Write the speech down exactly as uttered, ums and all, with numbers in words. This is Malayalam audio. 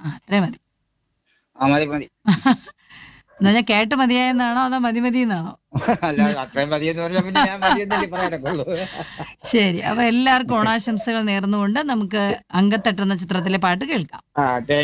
ആ അത്രേ മതി. ആ മതി മതി. എന്നാ ഞാൻ കേട്ട് മതിയായെന്നാണോ അതോ മതി മതി എന്നാണോ? അല്ല അത്രയും മതിയെന്ന് പറഞ്ഞാൽ പിന്നെ ഞാൻ മതിയെന്നല്ലേ പറയാനൊക്കെ ഉള്ളൂ. ശരി. അപ്പൊ എല്ലാവർക്കും ഓണാശംസകൾ നേർന്നുകൊണ്ട് നമുക്ക് അങ്കത്തട്ട് എന്ന ചിത്രത്തിലെ പാട്ട് കേൾക്കാം. ആ താങ്ക്